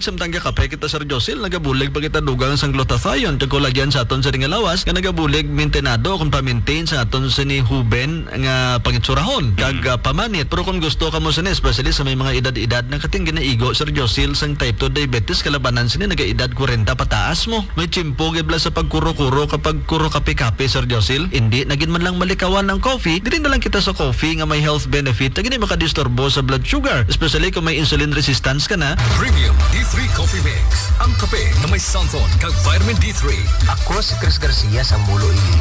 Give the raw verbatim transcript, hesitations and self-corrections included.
Samtang kape kita Sir Josil, nagabulig pa kita dugang sang glutathione, kag collagen sa aton sa ring lawas, nga nagabulig maintenado kung pa-maintain sa aton sa ni Huben nga pangitsurahon, kag uh, pamanit. Pero kung gusto ka mo sa especially sa may mga edad-edad na kating ginaigo Sir Josil sang type two diabetes, kalabanan sini naga-edad forty pataas mo. May chimpo gibla sa pagkuro-kuro kapag kuro kape-kape Sir Josil. Hindi nagin man lang malikawan ng coffee, dili na lang kita sa coffee nga may health benefit, kag hindi makadisturbo sa blood sugar, especially kung may insulin resistance ka na. Premium D three Coffee Mix. Ang kape na may xanthan kag vitamin D three. Ako si Chris Garcia sa Mulo Iloilo.